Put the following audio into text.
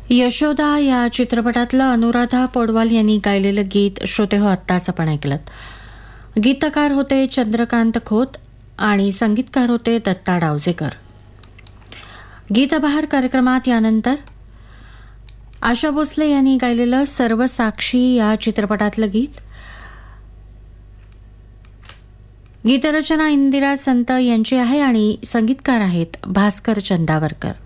यशोदा या चित्रपटातलं अनुराधा पौडवाल यांनी गायलेलं गीत श्रोते हो आत्ताच आपण ऐकलं. गीतकार होते चंद्रकांत खोत आणि संगीतकार होते दत्ता डावजेकर. गीतबहार कार्यक्रमात यानंतर आशा भोसले यांनी गायलेलं सर्व साक्षी या चित्रपटातलं गीत. गीतरचना इंदिरा संत यांची आहे आणि संगीतकार आहेत भास्कर चंदावरकर.